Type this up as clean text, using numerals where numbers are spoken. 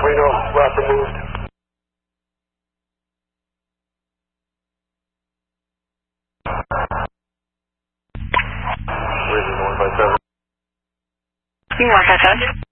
Reno, rapid moved. Region 157. You want that done?